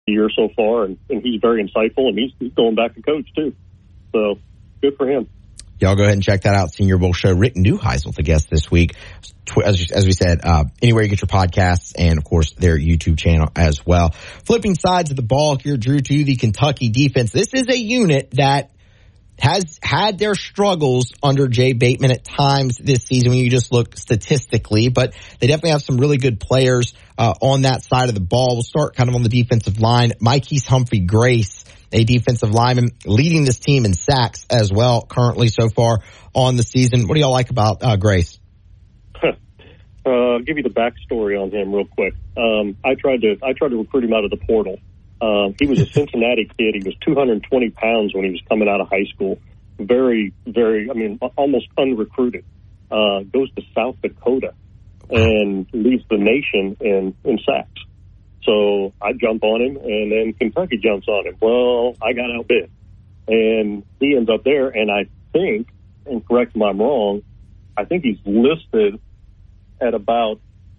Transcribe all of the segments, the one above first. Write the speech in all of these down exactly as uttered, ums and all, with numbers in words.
year so far, and, and he's very insightful, and he's, he's going back to coach too. So good for him. Y'all go ahead and check that out. Senior Bowl show. Rick Neuheisel, the guest this week. As, as we said, uh, anywhere you get your podcasts, and of course their YouTube channel as well. Flipping sides of the ball here, Drew, to the Kentucky defense. This is a unit that has had their struggles under Jay Bateman at times this season when you just look statistically, but they definitely have some really good players uh, on that side of the ball. We'll start kind of on the defensive line. Mike's Humphrey Grace, a defensive lineman, leading this team in sacks as well currently so far on the season. What do y'all like about uh, Grace? uh, I'll give you the backstory on him real quick. Um, I tried to I tried to recruit him out of the portal. Um, he was a Cincinnati kid. He was two hundred twenty pounds when he was coming out of high school. Very, very, I mean, almost unrecruited. Uh, goes to South Dakota and leads the nation in, in sacks. So I jump on him, and then Kentucky jumps on him. Well, I got outbid. And he ends up there, and I think, and correct me if I'm wrong, I think he's listed at about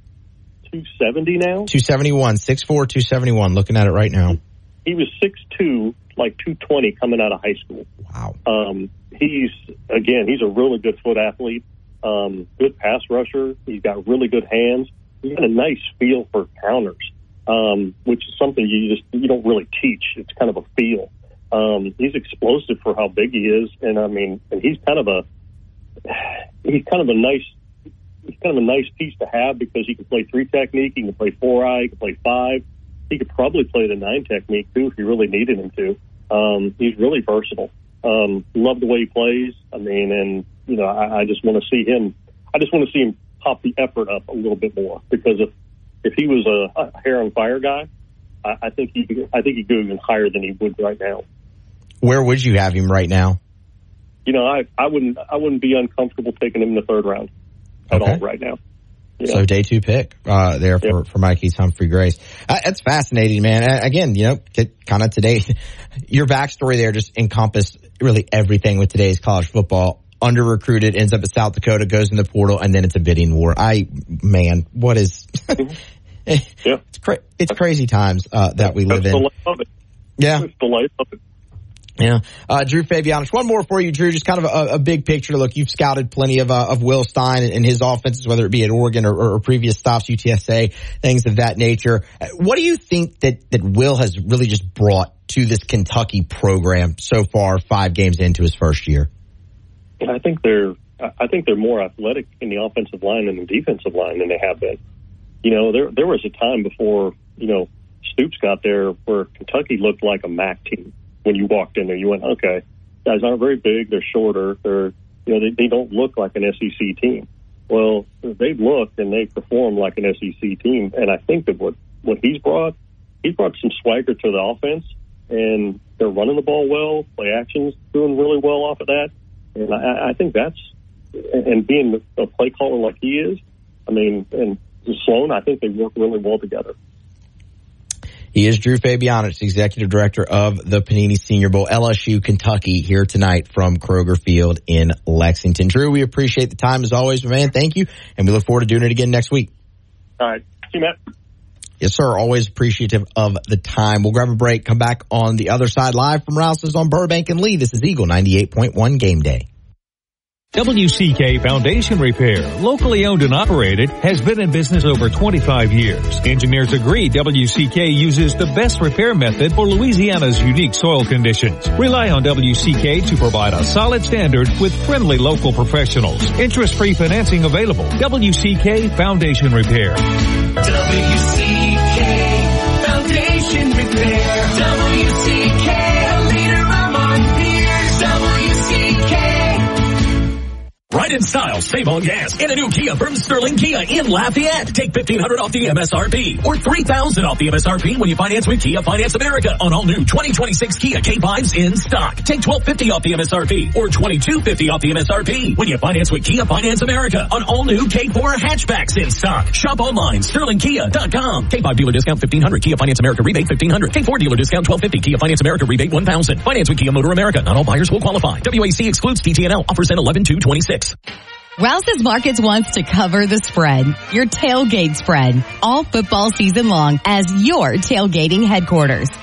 two seventy now. two seventy-one, six four, two seventy-one, looking at it right now. He was six two, like two twenty coming out of high school. Wow. Um, he's, again, he's a really good foot athlete, um, good pass rusher. He's got really good hands. He's got a nice feel for counters, um, which is something you just, you don't really teach. It's kind of a feel. Um, he's explosive for how big he is. And I mean, and he's kind of a, he's kind of a nice, he's kind of a nice piece to have because he can play three technique, he can play four eye, he can play five. He could probably play the nine technique too if you really needed him to. Um, he's really versatile. Um, love the way he plays. I mean, and you know, I, I just want to see him. I just want to see him pop the effort up a little bit more because if if he was a, a hair on fire guy, I, I think he could, I think he'd go even higher than he would right now. Where would you have him right now? You know, I I wouldn't I wouldn't be uncomfortable taking him in the third round at okay. all right now. Yeah. So day two pick uh, there for, yep. for Mike's Humphrey Grace. Uh, that's fascinating, man. Uh, again, you know, kind of today, your backstory there just encompassed really everything with today's college football. Under recruited, ends up at South Dakota, goes in the portal, and then it's a bidding war. I, man, what is, mm-hmm. yeah. it's, cra- it's crazy times uh, that we live that's in. The life of it. Yeah. It's the life of it. Yeah. Uh, Drew Fabianich, one more for you, Drew, just kind of a, a big picture. Look, you've scouted plenty of, uh, of Will Stein and, and his offenses, whether it be at Oregon or, or, or previous stops, U T S A, things of that nature. What do you think that, that Will has really just brought to this Kentucky program so far, five games into his first year? I think they're, I think they're more athletic in the offensive line and the defensive line than they have been. You know, there, there was a time before, you know, Stoops got there where Kentucky looked like a M A C team. When you walked in there, you went, okay, guys aren't very big. They're shorter. They're, you know, they, they don't look like an S E C team. Well, they've looked and they perform like an S E C team. And I think that what, what he's brought, he's brought some swagger to the offense, and they're running the ball well. Play action's doing really well off of that. And I, I think that's, and being a play caller like he is, I mean, and Sloan, I think they work really well together. He is Drew Fabianich, Executive Director of the Panini Senior Bowl, L S U Kentucky, here tonight from Kroger Field in Lexington. Drew, we appreciate the time as always, man. Thank you, and we look forward to doing it again next week. All right. See you, Matt. Yes, sir. Always appreciative of the time. We'll grab a break, come back on the other side live from Rouse's on Burbank and Lee. This is Eagle ninety-eight point one Game Day. W C K Foundation Repair, locally owned and operated, has been in business over twenty-five years. Engineers agree W C K uses the best repair method for Louisiana's unique soil conditions. Rely on W C K to provide a solid standard with friendly local professionals. Interest-free financing available. W C K Foundation Repair. W C K Foundation Repair. W C K, a leader among peers. W C K. Ride in style, save on gas, in a new Kia from Sterling Kia in Lafayette. Take fifteen hundred dollars off the M S R P or three thousand dollars off the M S R P when you finance with Kia Finance America on all new twenty twenty-six Kia K fives in stock. Take twelve fifty off the M S R P or twenty-two fifty off the M S R P when you finance with Kia Finance America on all new K four hatchbacks in stock. Shop online, sterling kia dot com. K five dealer discount fifteen hundred dollars, Kia Finance America rebate fifteen hundred dollars, K four dealer discount twelve fifty, Kia Finance America rebate one thousand dollars. Finance with Kia Motor America. Not all buyers will qualify. W A C excludes T T N L. Offers end eleven two twenty-six. Rouse's Markets wants to cover the spread, your tailgate spread, all football season long as your tailgating headquarters.